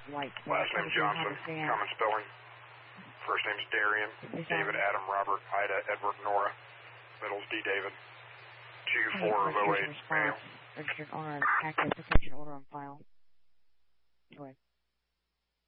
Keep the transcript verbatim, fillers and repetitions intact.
White. Last name Johnson, common spelling. First name's Darian, David, Adam, Robert, Ida, Edward, Nora. Middle's D. David. two four of oh eight, male. Registered owner of active protection order on file. Go ahead.